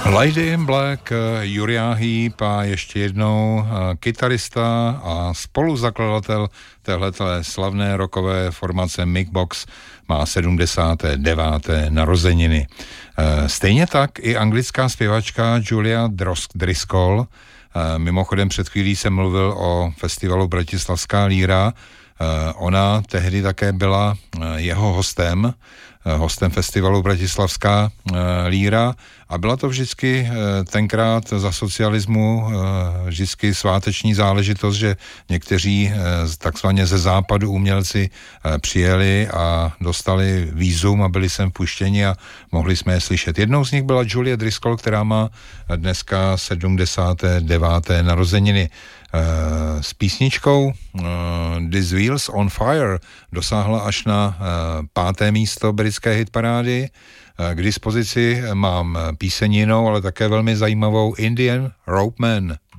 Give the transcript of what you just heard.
Lady in Black, Uriah Heep a ještě jednou kytarista a spoluzakladatel téhleté slavné rockové formace Mick Box má 79. narozeniny. Stejně tak i anglická zpěvačka Julia Driscoll. Mimochodem před chvílí jsem mluvil o festivalu Bratislavská líra. Ona tehdy také byla jeho hostem festivalu Bratislavská líra a byla to vždycky tenkrát za socialismu vždycky sváteční záležitost, že někteří takzvaně ze západu umělci přijeli a dostali vízum a byli sem vpuštěni a mohli jsme je slyšet. Jednou z nich byla Julia Driscoll, která má dneska 79. narozeniny. S písničkou This Wheels on Fire dosáhla až na 5. místo britské hitparády. K dispozici mám píseň jinou, ale také velmi zajímavou, Indian Rope Man.